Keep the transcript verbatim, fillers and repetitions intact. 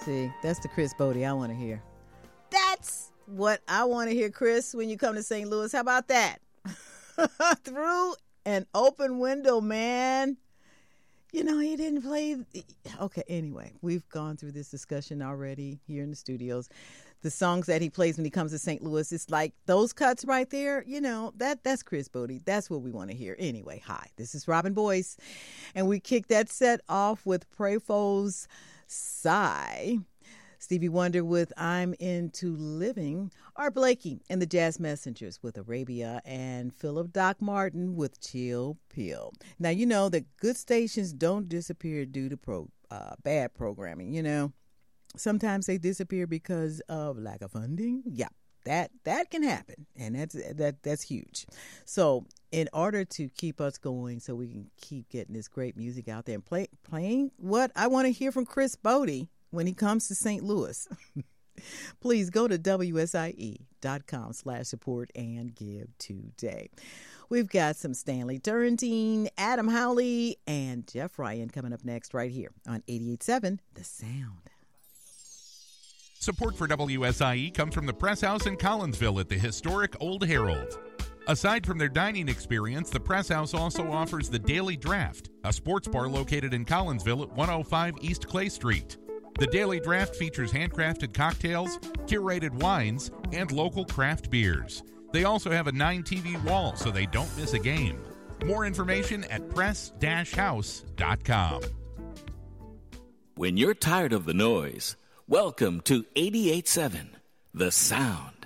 See, that's the Chris Bodie I want to hear. That's what I want to hear, Chris, when you come to Saint Louis. How about that? Through an open window, man. You know, he didn't play. Okay, anyway, we've gone through this discussion already here in the studios. The songs that he plays when he comes to Saint Louis, it's like those cuts right there, you know, that that's Chris Bodie. That's what we want to hear. Anyway, hi, this is Robin Boyce, and we kicked that set off with Prayfo's Sigh, Stevie Wonder with I'm Into Living, Art Blakey and the Jazz Messengers with Arabia, and Philip Doc Martin with Chill Pill. Now, you know that good stations don't disappear due to pro, uh, bad programming, you know. Sometimes they disappear because of lack of funding. Yeah, that that can happen, and that's that that's huge. So in order to keep us going so we can keep getting this great music out there and play, playing what I want to hear from Chris Bodie when he comes to Saint Louis, please go to W S I E dot com slash support and give today. We've got some Stanley Turrentine, Adam Howley, and Jeff Ryan coming up next right here on eighty-eight point seven The Sound. Support for W S I E comes from the Press House in Collinsville at the historic Old Herald. Aside from their dining experience, the Press House also offers the Daily Draft, a sports bar located in Collinsville at one oh five East Clay Street. The Daily Draft features handcrafted cocktails, curated wines, and local craft beers. They also have a nine T V wall so they don't miss a game. More information at press dash house dot com. When you're tired of the noise, welcome to eighty-eight point seven The Sound.